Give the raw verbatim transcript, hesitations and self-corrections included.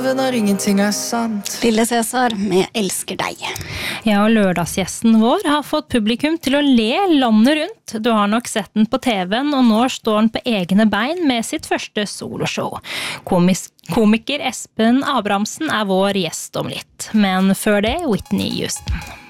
Når ingenting er sant. Lille Cæsar med Elsker deg. Ja, og lørdagsgjesten vår har fått publikum til å le landet rundt. Du har nok sett den på T V-en, og nå står den på egne bein med sitt første soloshow. Komis- komiker Espen Abrahamsen er vår gjest om litt. Men før det, Whitney Houston.